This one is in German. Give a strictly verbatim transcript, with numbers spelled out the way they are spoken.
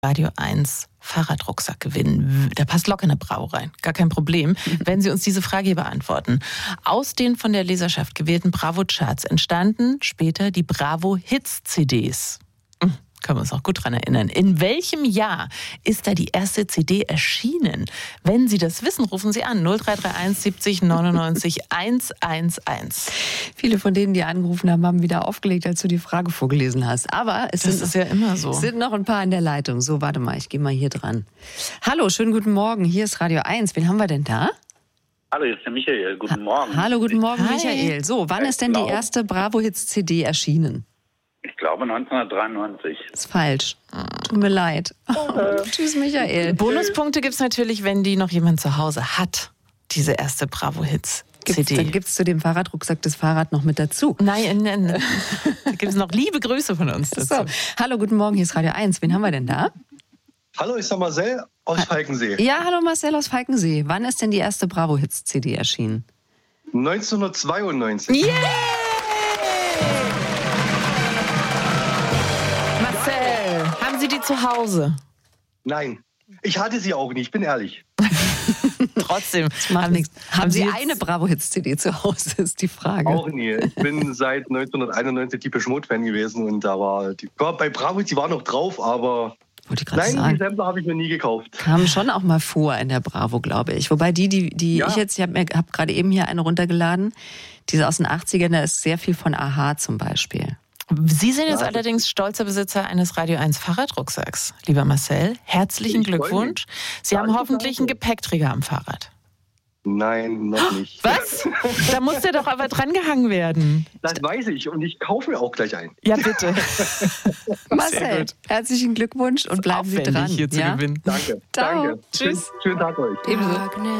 Radio eins Fahrradrucksack gewinnen. Da passt locker eine Bravo rein. Gar kein Problem, wenn Sie uns diese Frage hier beantworten. Aus den von der Leserschaft gewählten Bravo-Charts entstanden später die Bravo-Hits-C Ds. Hm, können wir uns auch gut dran erinnern. In welchem Jahr ist da die erste C D erschienen? Wenn Sie das wissen, rufen Sie an null drei drei eins siebzig neunundneunzig hundertundzehn. Viele von denen, die angerufen haben, haben wieder aufgelegt, als du die Frage vorgelesen hast. Aber es Das sind, ist ja immer so. es sind noch ein paar in der Leitung. So, warte mal, ich gehe mal hier dran. Hallo, schönen guten Morgen. Hier ist Radio eins. Wen haben wir denn da? Hallo, hier ist der Michael. Guten Morgen. Hallo, guten Morgen, Hi. Michael. So, wann Ich ist denn die glaub- erste Bravo-Hits-C D erschienen? Ich glaube neunzehnhundertdreiundneunzig. Ist falsch. Tut mir leid. Tschüss, Michael. Bonuspunkte gibt es natürlich, wenn die noch jemand zu Hause hat, diese erste Bravo-Hits-C Gibt's, D. dann gibt es zu dem Fahrradrucksack das Fahrrad noch mit dazu. Nein, nein, nein. Da gibt es noch liebe Grüße von uns dazu. So. Hallo, guten Morgen, hier ist Radio eins. Wen haben wir denn da? Hallo, ich bin Marcel aus Falkensee. Ja, hallo Marcel aus Falkensee. Wann ist denn die erste Bravo-Hits-C D erschienen? neunzehnhundertzweiundneunzig. Yeah! Marcel, haben Sie die zu Hause? Nein, ich hatte sie auch nicht, ich bin ehrlich. Trotzdem. Macht haben, nichts. Haben Sie jetzt- eine Bravo-Hits-C D zu Hause, ist die Frage. Auch nie. Ich bin seit neunzehnhunderteinundneunzig Depeche Mode-Fan gewesen und da war die, bei Bravo, die war noch drauf, aber Wollte ich gerade nein, die sagen. Sampler habe ich mir nie gekauft. Kamen schon auch mal vor in der Bravo, glaube ich. Wobei die, die, die Ja. ich jetzt, ich habe hab gerade eben hier eine runtergeladen, diese aus den achtzigern, da ist sehr viel von Aha zum Beispiel. Sie sind jetzt Ja. allerdings stolzer Besitzer eines Radio eins Fahrradrucksacks, lieber Marcel. Herzlichen Ich freu Glückwunsch. Sie haben Danke, hoffentlich einen danke. Gepäckträger am Fahrrad. Nein, noch nicht. Was? Da muss der doch aber drangehangen werden. Das weiß ich und ich kaufe mir auch gleich ein. Ja, bitte. Marcel, gut. herzlichen Glückwunsch und bleiben Sie Aufwendig dran. hier zu ja? gewinnen. Danke. Ciao. Danke. Tschüss. Schönen, schönen Tag euch. Ebenso.